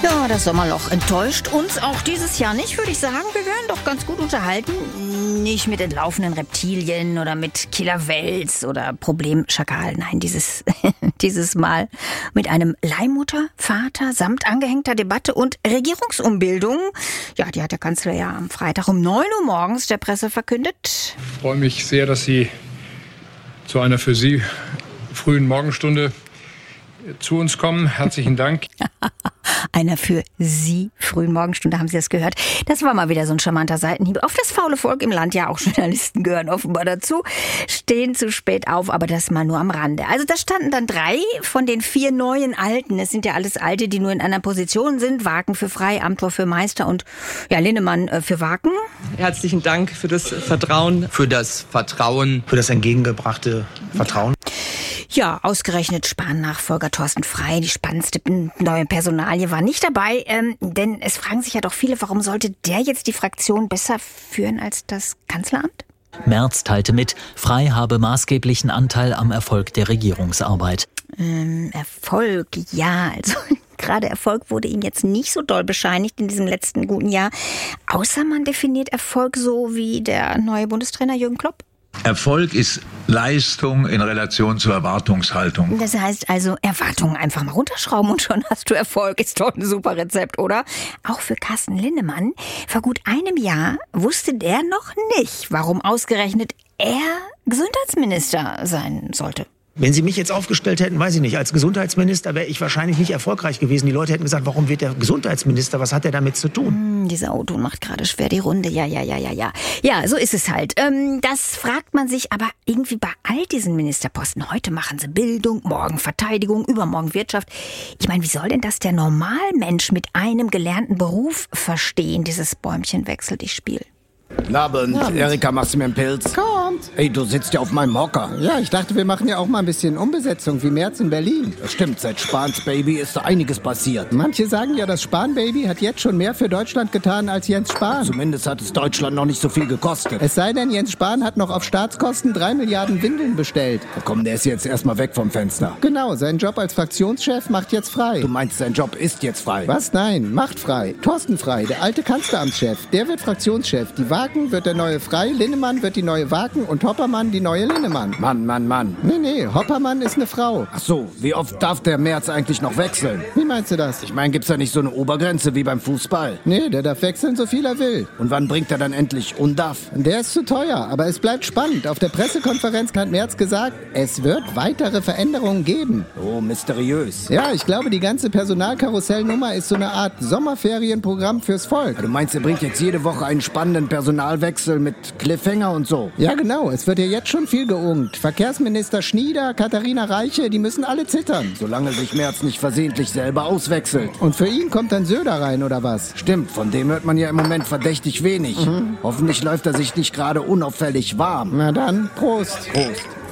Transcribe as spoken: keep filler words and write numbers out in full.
Ja, das Sommerloch enttäuscht uns auch dieses Jahr nicht, würde ich sagen. Wir werden doch ganz gut unterhalten. Nicht mit entlaufenen Reptilien oder mit Killerwels oder Problemschakal. Nein, dieses, dieses Mal mit einem Leihmuttervater samt angehängter Debatte und Regierungsumbildung. Ja, die hat der Kanzler ja am Freitag um neun Uhr morgens der Presse verkündet. Ich freue mich sehr, dass Sie zu einer für Sie frühen Morgenstunde zu uns kommen. Herzlichen Dank. Einer für Sie frühen Morgenstunde, haben Sie das gehört? Das war mal wieder so ein charmanter Seitenhieb auf das faule Volk im Land. Ja, auch Journalisten gehören offenbar dazu. Stehen zu spät auf, aber das mal nur am Rande. Also da standen dann drei von den vier neuen Alten. Es sind ja alles Alte, die nur in einer Position sind. Waken für Frei, Amthor für Meister und ja, Linnemann äh, für Waken. Herzlichen Dank für das Vertrauen. Für das Vertrauen. Für das entgegengebrachte Vertrauen. Ja, ausgerechnet Spahn-Nachfolger Thorsten Frei, die spannendste neue Personalie, war nicht dabei. Ähm, denn es fragen sich ja doch viele, warum sollte der jetzt die Fraktion besser führen als das Kanzleramt? Merz teilte mit, Frei habe maßgeblichen Anteil am Erfolg der Regierungsarbeit. Ähm, Erfolg, ja, also gerade Erfolg wurde ihm jetzt nicht so doll bescheinigt in diesem letzten guten Jahr. Außer man definiert Erfolg so wie der neue Bundestrainer Jürgen Klopp. Erfolg ist Leistung in Relation zur Erwartungshaltung. Das heißt also, Erwartungen einfach mal runterschrauben und schon hast du Erfolg. Ist doch ein super Rezept, oder? Auch für Carsten Linnemann. Vor gut einem Jahr wusste der noch nicht, warum ausgerechnet er Gesundheitsminister sein sollte. Wenn Sie mich jetzt aufgestellt hätten, weiß ich nicht, als Gesundheitsminister wäre ich wahrscheinlich nicht erfolgreich gewesen. Die Leute hätten gesagt, warum wird der Gesundheitsminister? Was hat er damit zu tun? Hm, dieser Auto macht gerade schwer die Runde. Ja, ja, ja, ja, ja. Ja, so ist es halt. Ähm, das fragt man sich aber irgendwie bei all diesen Ministerposten. Heute machen sie Bildung, morgen Verteidigung, übermorgen Wirtschaft. Ich meine, wie soll denn das der Normalmensch mit einem gelernten Beruf verstehen, dieses Bäumchen-Wechsel-Dich-Spiel? Guten Abend, Abend. Erika, machst du mir einen Pilz? Kommt. Ey, du sitzt ja auf meinem Hocker. Ja, ich dachte, wir machen ja auch mal ein bisschen Umbesetzung, wie Merz in Berlin. Das stimmt, seit Spahns Baby ist da einiges passiert. Manche sagen ja, das Spahn-Baby hat jetzt schon mehr für Deutschland getan als Jens Spahn. Zumindest hat es Deutschland noch nicht so viel gekostet. Es sei denn, Jens Spahn hat noch auf Staatskosten drei Milliarden Windeln bestellt. Komm, der ist jetzt erstmal weg vom Fenster. Genau, sein Job als Fraktionschef macht jetzt frei. Du meinst, sein Job ist jetzt frei? Was? Nein, macht frei. Thorsten Frei, der alte Kanzleramtschef, der wird Fraktionschef. Die Waken wird der neue Frei, Linnemann wird die neue Waken und Hoppermann die neue Linnemann. Mann, Mann, Mann. Nee, nee, Hoppermann ist eine Frau. Ach so, wie oft darf der Merz eigentlich noch wechseln? Wie meinst du das? Ich meine, gibt's da nicht so eine Obergrenze wie beim Fußball? Nee, der darf wechseln, so viel er will. Und wann bringt er dann endlich Undarf? Der ist zu teuer, aber es bleibt spannend. Auf der Pressekonferenz hat Merz gesagt, es wird weitere Veränderungen geben. Oh, mysteriös. Ja, ich glaube, die ganze Personalkarussellnummer ist so eine Art Sommerferienprogramm fürs Volk. Du meinst, er bringt jetzt jede Woche einen spannenden Personalwechsel mit Cliffhanger und so? Ja, genau. Es wird ja jetzt schon viel geungt. Verkehrsminister Schnieder, Katharina Reiche, die müssen alle zittern. Solange sich Merz nicht versehentlich selber auswechselt. Und für ihn kommt dann Söder rein, oder was? Stimmt, von dem hört man ja im Moment verdächtig wenig. Mhm. Hoffentlich läuft er sich nicht gerade unauffällig warm. Na dann, Prost. Prost.